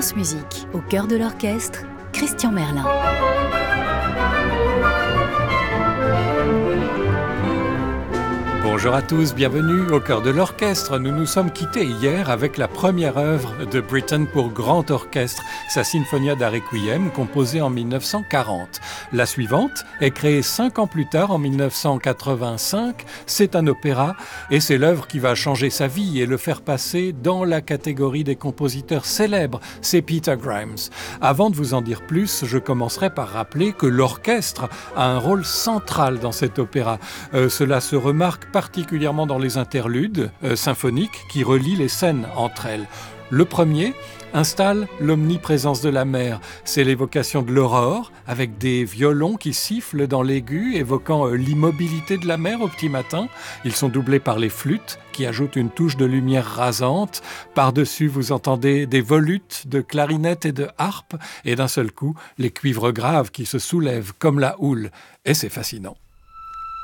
France Musique, au cœur de l'orchestre, Christian Merlin. Bonjour à tous, bienvenue au cœur de l'orchestre. Nous nous sommes quittés hier avec la première œuvre de Britten pour grand orchestre, sa Sinfonia da Requiem, composée en 1940. La suivante est créée 5 ans plus tard, en 1985. C'est un opéra et c'est l'œuvre qui va changer sa vie et le faire passer dans la catégorie des compositeurs célèbres. C'est Peter Grimes. Avant de vous en dire plus, je commencerai par rappeler que l'orchestre a un rôle central dans cet opéra. Cela se remarque particulièrement dans les interludes symphoniques qui relient les scènes entre elles. Le premier installe l'omniprésence de la mer. C'est l'évocation de l'aurore, avec des violons qui sifflent dans l'aigu, évoquant l'immobilité de la mer au petit matin. Ils sont doublés par les flûtes, qui ajoutent une touche de lumière rasante. Par-dessus, vous entendez des volutes de clarinettes et de harpes, et d'un seul coup, les cuivres graves qui se soulèvent comme la houle. Et c'est fascinant.